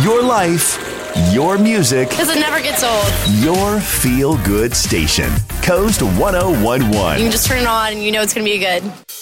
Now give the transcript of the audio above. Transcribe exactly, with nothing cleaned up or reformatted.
Your life, your music, Because it never gets old. your feel-good station. Coast one oh one one. You can just turn it on and you know it's going to be good.